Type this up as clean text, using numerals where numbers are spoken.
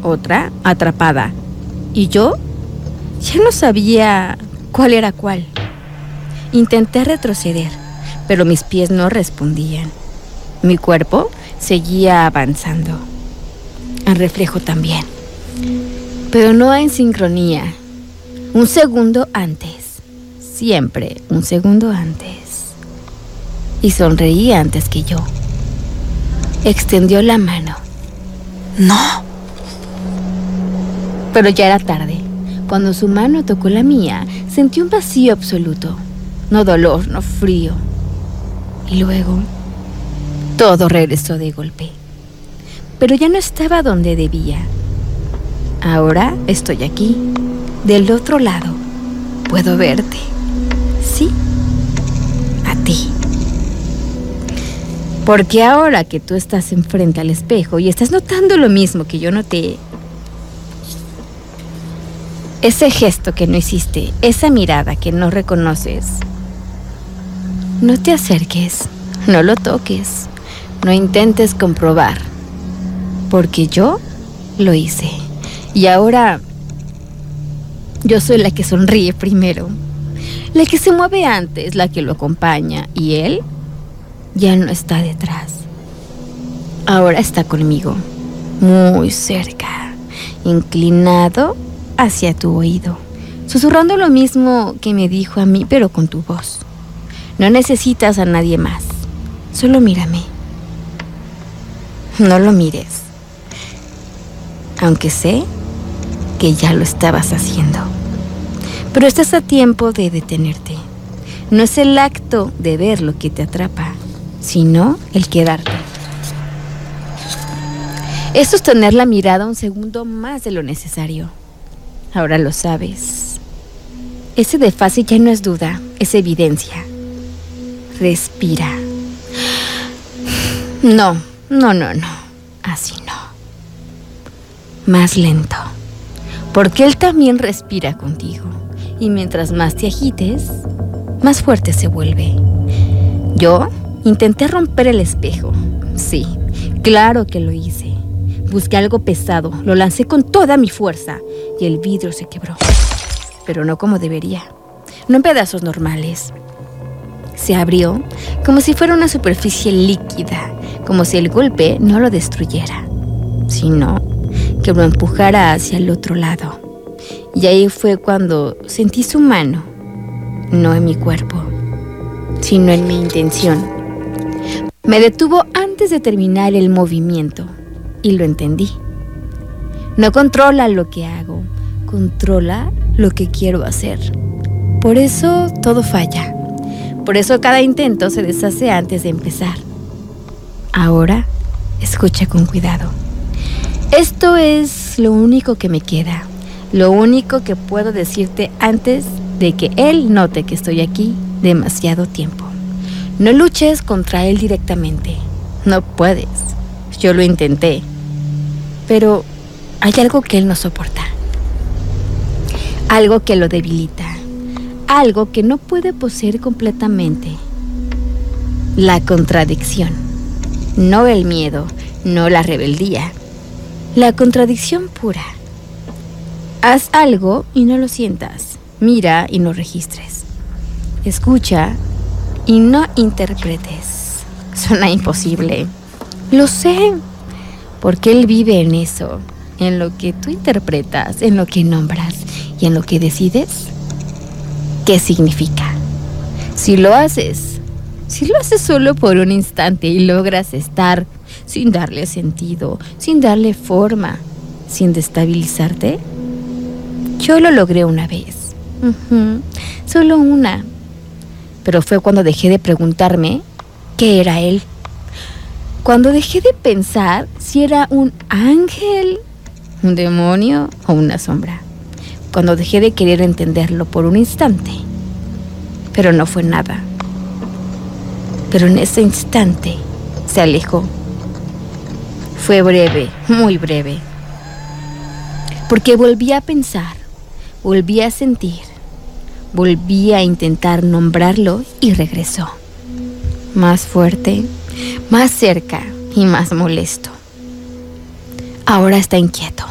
otra atrapada. Y yo ya no sabía cuál era cuál. Intenté retroceder, pero mis pies no respondían. Mi cuerpo seguía avanzando. El reflejo también. Pero no en sincronía. Un segundo antes. Siempre un segundo antes. Y sonreía antes que yo. Extendió la mano. No. Pero ya era tarde. Cuando su mano tocó la mía, sentí un vacío absoluto. No dolor, no frío. Y luego, todo regresó de golpe. Pero ya no estaba donde debía. Ahora estoy aquí, del otro lado. Puedo verte. Sí, a ti. Porque ahora que tú estás enfrente al espejo y estás notando lo mismo que yo noté, ese gesto que no hiciste, esa mirada que no reconoces, no te acerques, no lo toques, no intentes comprobar, porque yo lo hice. Y ahora yo soy la que sonríe primero, la que se mueve antes, la que lo acompaña, y él ya no está detrás. Ahora está conmigo, muy cerca, inclinado hacia tu oído, susurrando lo mismo que me dijo a mí, pero con tu voz. No necesitas a nadie más, solo mírame. No lo mires, aunque sé que ya lo estabas haciendo. Pero estás a tiempo de detenerte. No es el acto de ver lo que te atrapa, sino el quedarte. Es sostener la mirada un segundo más de lo necesario. Ahora lo sabes. Ese desfase ya no es duda, es evidencia. Respira. No. Así no. Más lento. Porque él también respira contigo. Y mientras más te agites, más fuerte se vuelve. Yo intenté romper el espejo. Sí, claro que lo hice. Busqué algo pesado, lo lancé con toda mi fuerza y el vidrio se quebró. Pero no como debería. No en pedazos normales. Se abrió como si fuera una superficie líquida, como si el golpe no lo destruyera, sino que lo empujara hacia el otro lado. Y ahí fue cuando sentí su mano, no en mi cuerpo, sino en mi intención. Me detuvo antes de terminar el movimiento y lo entendí. No controla lo que hago, controla lo que quiero hacer. Por eso todo falla. Por eso cada intento se deshace antes de empezar. Ahora, escucha con cuidado. Esto es lo único que me queda. Lo único que puedo decirte antes de que él note que estoy aquí demasiado tiempo. No luches contra él directamente. No puedes. Yo lo intenté. Pero hay algo que él no soporta. Algo que lo debilita. Algo que no puede poseer completamente. La contradicción. No el miedo, no la rebeldía. La contradicción pura. Haz algo y no lo sientas. Mira y no registres. Escucha y no interpretes. Suena imposible. Lo sé, porque él vive en eso, en lo que tú interpretas, en lo que nombras y en lo que decides. ¿Qué significa? Si lo haces solo por un instante y logras estar sin darle sentido, sin darle forma, sin destabilizarte. Yo lo logré una vez. Solo una. Pero fue cuando dejé de preguntarme qué era él. Cuando dejé de pensar si era un ángel, un demonio o una sombra. Cuando dejé de querer entenderlo por un instante. Pero no fue nada. Pero en ese instante se alejó. Fue breve, muy breve. Porque volví a pensar, volví a sentir, volví a intentar nombrarlo y regresó. Más fuerte, más cerca y más molesto. Ahora está inquieto.